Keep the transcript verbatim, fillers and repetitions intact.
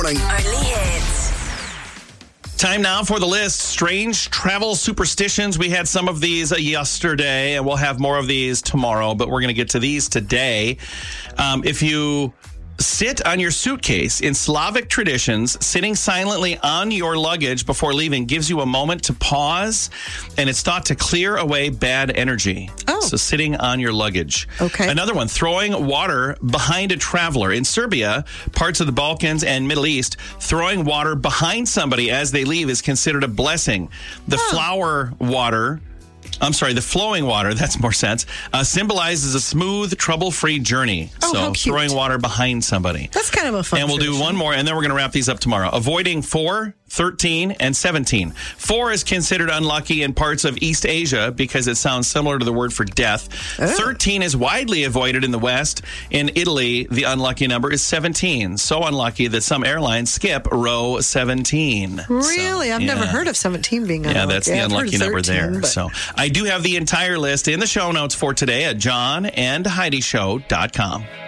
morning. Early Hits. Time now for the list. Strange travel superstitions. We had some of these uh, yesterday, and we'll have more of these tomorrow, but we're going to get to these today. Um, if you sit on your suitcase, in Slavic traditions, sitting silently on your luggage before leaving gives you a moment to pause, and it's thought to clear away bad energy. Oh. So sitting on your luggage. Okay. Another one, throwing water behind a traveler. In Serbia, parts of the Balkans and Middle East, throwing water behind somebody as they leave is considered a blessing. The Oh. flower water... I'm sorry, the flowing water, that's more sense, uh, symbolizes a smooth, trouble-free journey. Oh, so how cute. throwing water behind somebody. That's kind of a fun And we'll do tradition. one more, and then we're going to wrap these up tomorrow. Avoiding four, thirteen, and seventeen. four is considered unlucky in parts of East Asia because it sounds similar to the word for death. Oh. thirteen is widely avoided in the West. In Italy, the unlucky number is seventeen. So unlucky that some airlines skip row seventeen. Really? So, I've never yeah. heard of seventeen being unlucky. Yeah, that's the I've heard unlucky number thirteen, there. but- So I do have the entire list in the show notes for today at john and heidi show dot com.